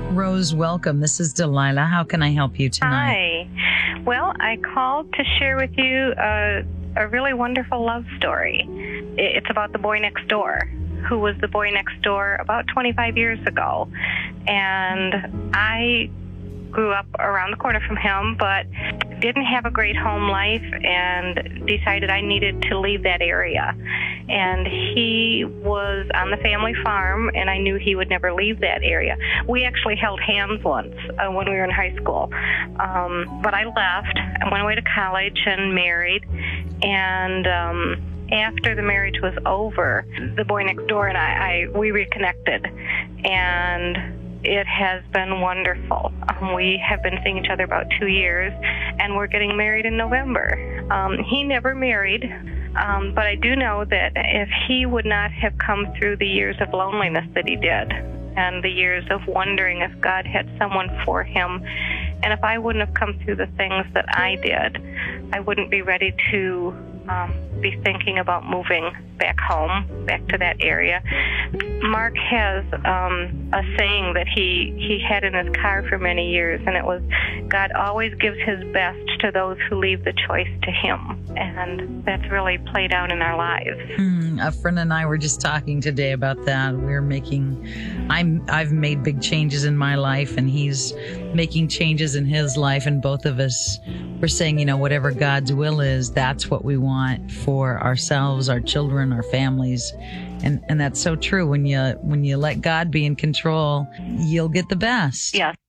Rose, welcome. This is Delilah. How can I help you tonight? Hi. Well, I called to share with you a really wonderful love story. It's about the boy next door, who was the boy next door about 25 years ago. And I grew up around the corner from him, but didn't have a great home life and decided I needed to leave that area. And he was on the family farm, and I knew he would never leave that area. We actually held hands once when we were in high school. But I left and went away to college and married. And after the marriage was over, the boy next door and we reconnected. And it has been wonderful. We have been seeing each other about 2 years, and we're getting married in November. He never married, but I do know that if he would not have come through the years of loneliness that he did, and the years of wondering if God had someone for him, and if I wouldn't have come through the things that I did, I wouldn't be ready to be thinking about moving back home, back to that area. Mark has a saying that he had in his car for many years, and it was, God always gives his best to those who leave the choice to him. And that's really played out in our lives. A friend and I were just talking today about that. I've made big changes in my life, and he's making changes in his life, and both of us were saying, whatever God's will is, that's what we want for ourselves, our children, our families. And that's so true. When you let God be in control, you'll get the best. Yes.